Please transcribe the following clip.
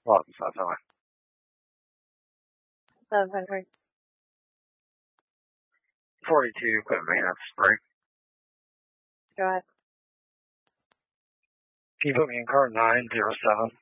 Well, it's not fine. 700. 42, equipment maintenance, break. Go ahead. Can you put me in car 907?